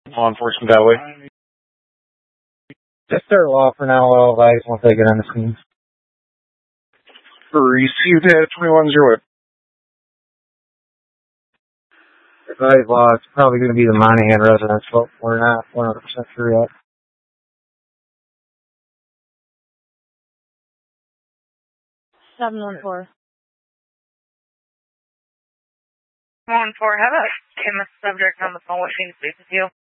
Law enforcement that way. Just their law for now, all advice once they get on the scene. Received at 21's your way. Advice law, it's probably going to be the Monahan residence, but we're not 100% sure yet. Seven 1-4. 1-4, have a chemist subject on the phone wishing to speak with you.